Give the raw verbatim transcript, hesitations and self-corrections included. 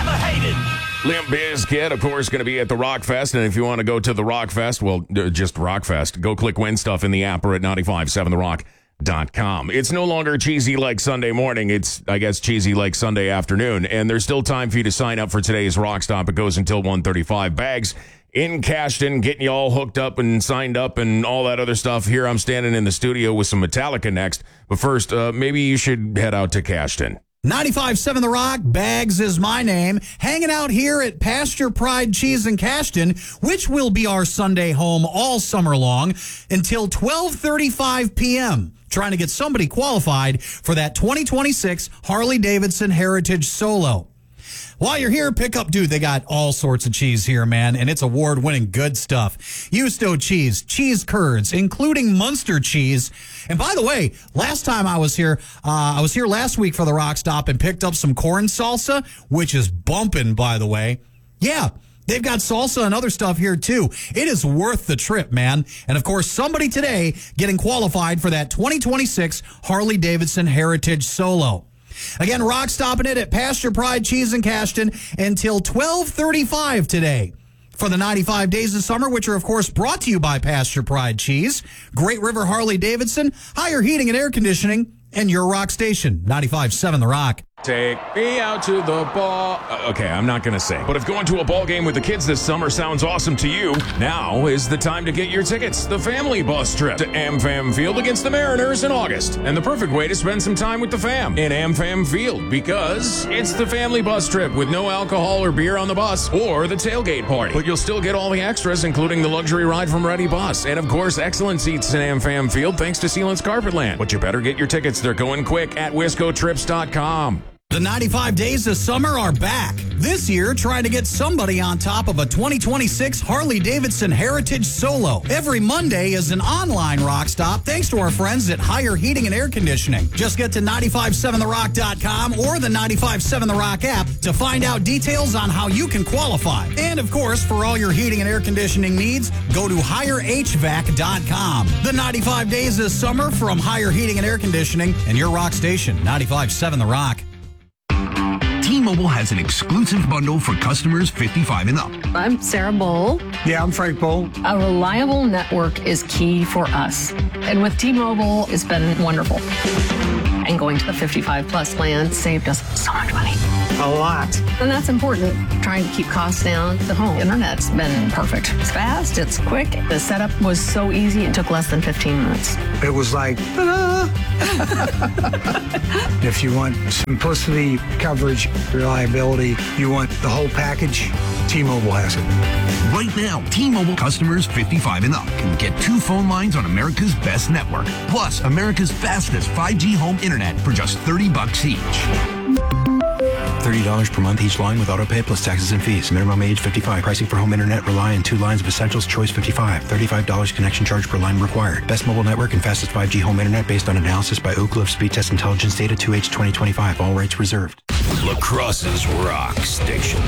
never hated. Limp Bizkit, of course, going to be at the Rockfest. And if you want to go to the Rockfest, well, uh, just Rockfest, go click Win Stuff in the app or at nine five seven the rock dot com. It's no longer cheesy like Sunday morning. It's, I guess, cheesy like Sunday afternoon. And there's still time for you to sign up for today's Rock Stop. It goes until one thirty-five. Bags in Cashton, getting you all hooked up and signed up and all that other stuff. Here I'm standing in the studio with some Metallica next. But first, uh, maybe you should head out to Cashton. ninety-five point seven The Rock, Bags is my name, hanging out here at Pasture Pride Cheese in Cashton, which will be our Sunday home all summer long until twelve thirty-five p.m., trying to get somebody qualified for that twenty twenty-six Harley-Davidson Heritage Solo. While you're here, pick up, dude, they got all sorts of cheese here, man, and it's award-winning good stuff. Yusto cheese, cheese curds, including Munster cheese. And by the way, last time I was here, uh, I was here last week for the Rock Stop and picked up some corn salsa, which is bumping, by the way. Yeah, they've got salsa and other stuff here, too. It is worth the trip, man. And, of course, somebody today getting qualified for that twenty twenty-six Harley-Davidson Heritage Solo. Again, Rock stopping it at Pasture Pride Cheese in Cashton until twelve thirty-five today for the ninety-five Days of Summer, which are, of course, brought to you by Pasture Pride Cheese, Great River Harley-Davidson, Higher Heating and Air Conditioning, and your rock station, ninety-five point seven The Rock. Take me out to the ball. Uh, okay, I'm not going to sing. But if going to a ball game with the kids this summer sounds awesome to you, now is the time to get your tickets. The family bus trip to AmFam Field against the Mariners in August. And the perfect way to spend some time with the fam in AmFam Field, because it's the family bus trip with no alcohol or beer on the bus or the tailgate party. But you'll still get all the extras, including the luxury ride from Ready Bus. And, of course, excellent seats in AmFam Field thanks to Sealant's Carpetland. But you better get your tickets. They're going quick at wisco trips dot com. The ninety-five Days of Summer are back. This year, trying to get somebody on top of a twenty twenty-six Harley-Davidson Heritage Solo. Every Monday is an online rock stop thanks to our friends at Higher Heating and Air Conditioning. Just get to nine five seven the rock dot com or the nine five seven The Rock app to find out details on how you can qualify. And, of course, for all your heating and air conditioning needs, go to higher h vac dot com. The ninety-five Days of Summer from Higher Heating and Air Conditioning and your rock station, ninety-five point seven The Rock. T-Mobile has an exclusive bundle for customers fifty-five and up. I'm Sarah Bowl. Yeah, I'm Frank Bowl. A reliable network is key for us. And with T-Mobile, it's been wonderful. And going to the fifty-five plus plan saved us so much money. A lot. And that's important. Trying to keep costs down. The home internet's been perfect. It's fast, it's quick. The setup was so easy, it took less than fifteen minutes. It was like, ta-da! If you want simplicity, coverage, reliability, you want the whole package, T-Mobile has it. Right now, T-Mobile customers fifty-five and up can get two phone lines on America's best network, plus America's fastest five G home internet for just thirty bucks each. thirty dollars per month each line with autopay plus taxes and fees. Minimum age fifty-five. Pricing for home internet rely on two lines of Essentials Choice fifty-five. thirty-five dollars connection charge per line required. Best mobile network and fastest five G home internet based on analysis by Oak Cliff Speed Test Intelligence Data two H twenty twenty-five. All rights reserved. La Crosse's Rock Station.